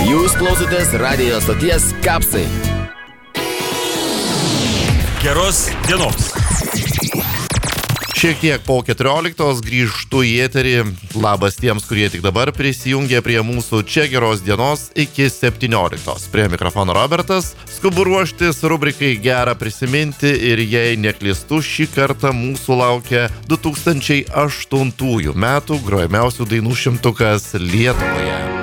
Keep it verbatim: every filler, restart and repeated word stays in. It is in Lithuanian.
Jūs klausotės radio stoties Kapsai. Geros dienos. Šiek tiek po keturioliktos grįžtu į eterį. Labas tiems, kurie tik dabar prisijungė prie mūsų čia geros dienos iki septynioliktos. Prie mikrofono Robertas. Skubu ruoštis rubrikai Gera prisiminti ir jei neklystu, šį kartą mūsų laukia du tūkstančiai aštuntųjų metų grojamiausių dainų šimtukas Lietuvoje.